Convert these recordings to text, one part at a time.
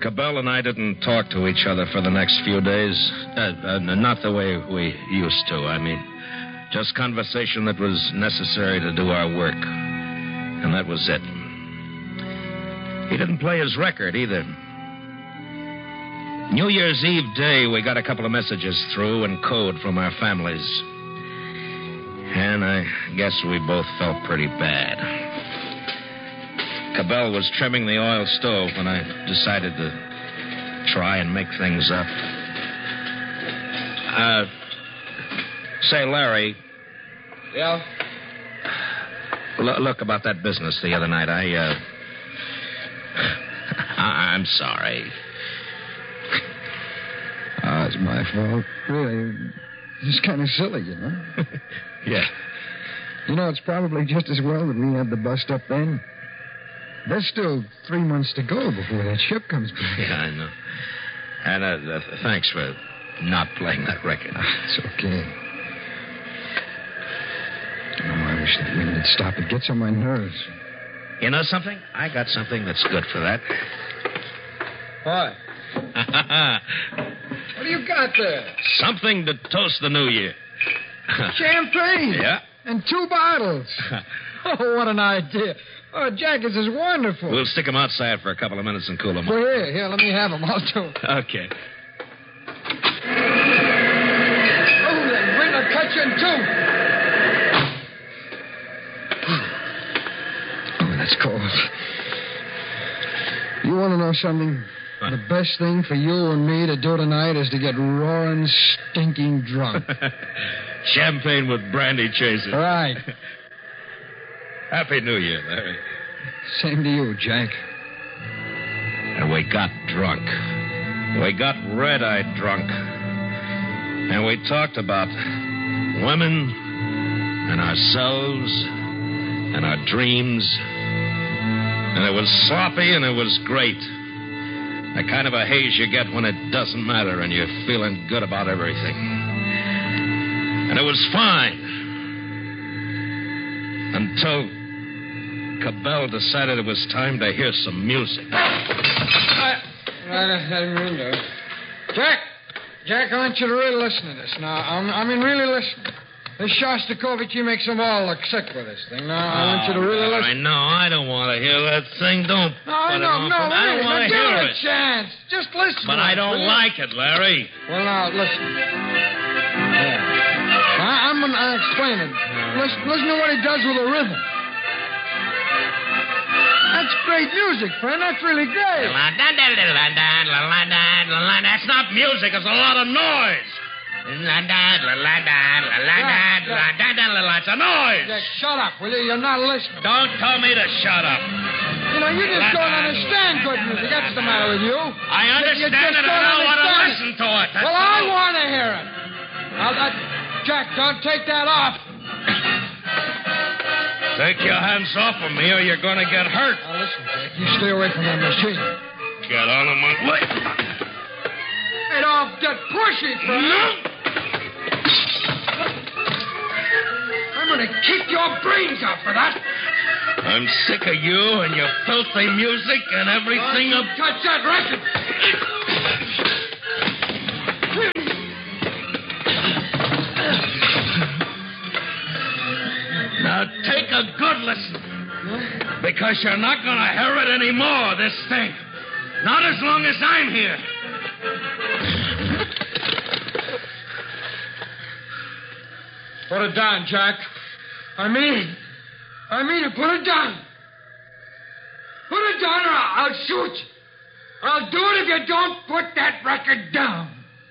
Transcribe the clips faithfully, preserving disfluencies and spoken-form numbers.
Cabell and I didn't talk to each other for the next few days. Uh, uh, not the way we used to, I mean. Just conversation that was necessary to do our work. And that was it. He didn't play his record either. New Year's Eve day, we got a couple of messages through in code from our families. And I guess we both felt pretty bad. Cabell was trimming the oil stove when I decided to try and make things up. Uh, say, Larry. Yeah? L- look, about that business the other night, I, uh... I- I'm sorry. Oh, it's my fault. Really, it's kind of silly, you know? Yeah. You know, it's probably just as well that we had the bust up then. There's still three months to go before that ship comes back. Yeah, I know. And uh, uh, thanks for not playing that record. It's okay. Oh, I wish that wind would stop. It gets on my nerves. You know something? I got something that's good for that. What? What do you got there? Something to toast the new year. Champagne? Yeah. And two bottles. Oh, what an idea. Oh, Jack, this is wonderful. We'll stick them outside for a couple of minutes and cool them off. Well, here, here, let me have them. I'll do it. Okay. Oh, the wind will cut you in two. Oh, that's cold. You want to know something? What? The best thing for you and me to do tonight is to get roaring, stinking drunk. Champagne with brandy chasers. Right. Happy New Year, Larry. Same to you, Jack. And we got drunk. We got red-eyed drunk. And we talked about women and ourselves and our dreams. And it was sloppy and it was great. The kind of a haze you get when it doesn't matter and you're feeling good about everything. And it was fine. Until Cabell decided it was time to hear some music. I, I didn't mean to. Jack! Jack, I want you to really listen to this. Now, I'm, I mean, really listen. This Shostakovich, he makes them all look sick with this thing. Now, I want you to really oh, listen. I know. I don't want to hear that thing. Don't No, put it no, on no, for me. I don't really, want to give hear it it. a chance. Just listen. But to I it, don't will you? like it, Larry. Well, now, listen. Yeah. I, I'm going to explain it. Listen, listen to what he does with the rhythm. That's great music, friend. That's really great. That's not music. It's a lot of noise. It's a noise. Jack, shut up, will you? You're not listening. Don't tell me to shut up. You know, you just don't understand good music. That's the matter with you. I You- you understand just it. I don't don't want to understand listen to it. That's Well, I all. want to hear it. Now, that, Jack, don't take that off. Take your hands off of me or you're going to get hurt. Now, listen, Jack, you stay away from that machine. Get out of my way. Hey, don't get pushy, friend. I'm going to kick your brains out for that. I'm sick of you and your filthy music and everything. Don't Ab- touch that record. Now take a good listen. Because you're not going to hear it anymore, this thing. Not as long as I'm here. Put it down, Jack. I mean it. I mean it. Put it down. Put it down or I'll, I'll shoot you. I'll do it if you don't put that record down.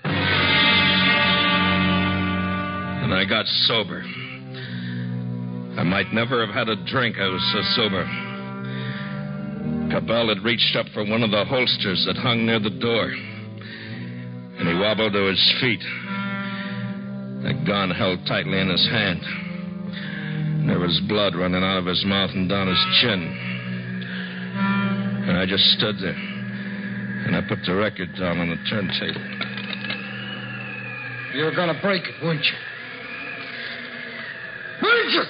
And I got sober. I might never have had a drink. I was so sober. Cabell had reached up for one of the holsters that hung near the door. And he wobbled to his feet. The gun held tightly in his hand. And there was blood running out of his mouth and down his chin. And I just stood there. And I put the record down on the turntable. You were going to break it, weren't you? Weren't you?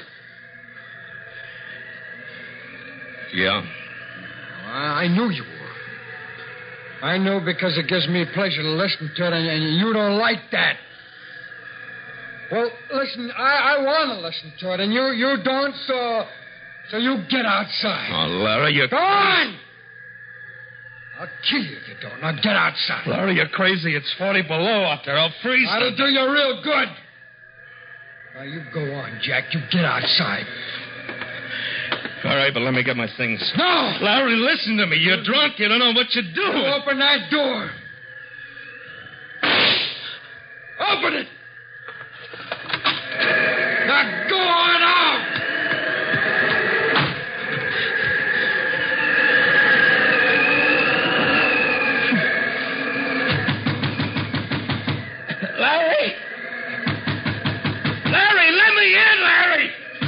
Yeah. I knew you were. I know because it gives me pleasure to listen to it, and, and you don't like that. Well, listen, I, I want to listen to it, and you, you don't, so, so you get outside. Oh, Larry, you're... Go on! I'll kill you if you don't. Now get outside. Larry, you're crazy. It's forty below out there. I'll freeze. That'll do you real good. Now, you go on, Jack. You get outside. All right, but let me get my things. No! Larry, listen to me. You're drunk. You don't know what you're doing. You open that door. Open it! Now go on out! Larry! Larry, let me in, Larry!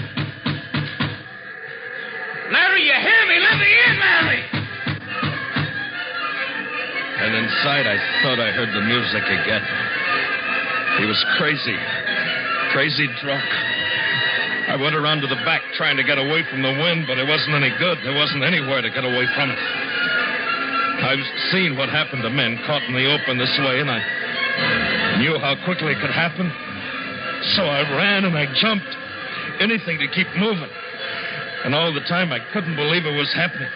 Larry, you hear me? Let me in, Larry! And inside, I thought I heard the music again. He was crazy. Crazy drunk. I went around to the back trying to get away from the wind, but it wasn't any good. There wasn't anywhere to get away from it. I've seen what happened to men caught in the open this way, and I knew how quickly it could happen. So I ran and I jumped. Anything to keep moving. And all the time, I couldn't believe it was happening.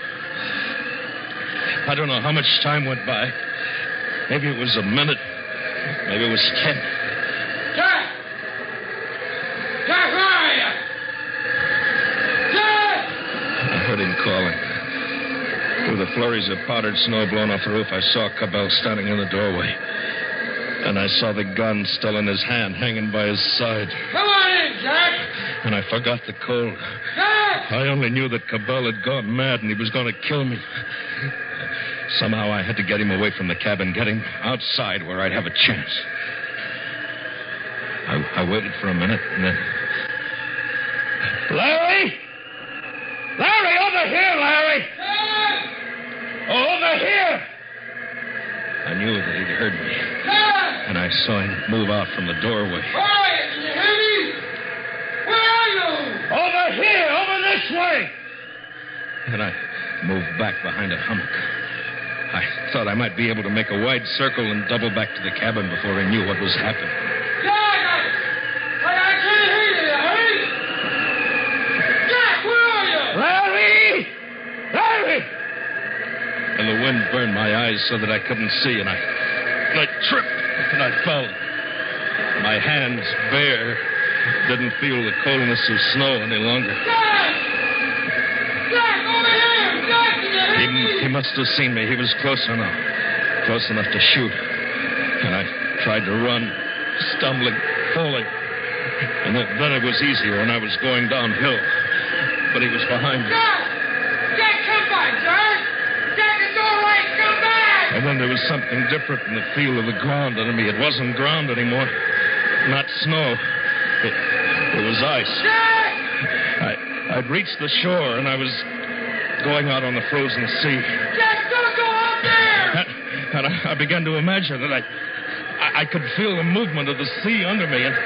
I don't know how much time went by. Maybe it was a minute. Maybe it was ten. Jack! Jack, where are you? Jack! I heard him calling. Through the flurries of powdered snow blown off the roof, I saw Cabell standing in the doorway. And I saw the gun still in his hand, hanging by his side. Come on in, Jack! And I forgot the cold. Jack! I only knew that Cabell had gone mad and he was going to kill me. Somehow I had to get him away from the cabin, get him outside where I'd have a chance. I, I waited for a minute, and then... Larry! Larry, over here, Larry! Jack! Over here! I knew that he'd heard me, Jack! and I saw him move out from the doorway. Where are you? Can you hear me? Where are you? Over here, over this way! And I moved back behind a hummock. I thought I might be able to make a wide circle and double back to the cabin before I knew what was happening. Jack, I, I, I can't hear you. Hurry! Jack, where are you? Larry! Larry! And the wind burned my eyes so that I couldn't see, and I, I tripped and I fell. My hands, bare, didn't feel the coldness of snow any longer. Jack! Jack, over here! Jack, can you hear He, me? he must have seen me. He was close enough. Close enough to shoot. And I tried to run, stumbling, falling. And then, then it was easier when I was going downhill. But he was behind me. Jack! Jack, come back, Jack! Jack, it's all right. Come back! And then there was something different in the feel of the ground under me. It wasn't ground anymore. Not snow. It, it was ice. Jack! I, I'd reached the shore, and I was going out on the frozen sea. Jack, don't go out there! And, and I, I began to imagine that I, I, I could feel the movement of the sea under me, and,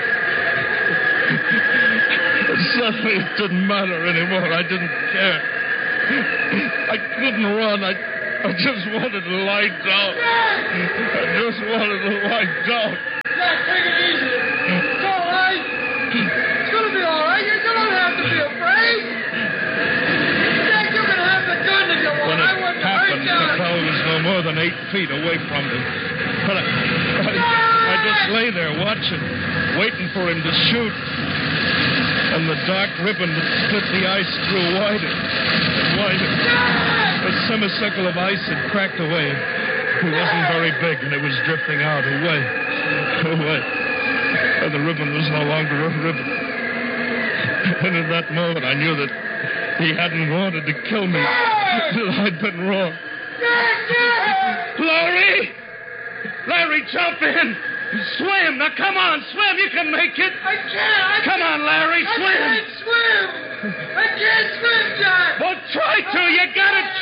and suddenly it didn't matter anymore. I didn't care. I couldn't run. I, I just wanted to lie down. Jack! I just wanted to lie down. Jack, take it easy. It's all right. It's going to be all right. You don't have to be afraid. Jack, you can have the gun if you want. When I it wouldn't happened, hurt you. the fellow was no more than eight feet away from me. But I, I, I just lay there watching, waiting for him to shoot. And the dark ribbon that split the ice grew wider and wider. A semicircle of ice had cracked away. It wasn't very big, and it was drifting out away, away. And the ribbon was no longer a ribbon. And in that moment, I knew that he hadn't wanted to kill me, that I'd been wrong. Larry! Larry, jump in! Swim! Now, come on, swim! You can make it! I can't! I Come can't. on, Larry, I swim! can't swim! I can't swim, Jack! Well, try to! You gotta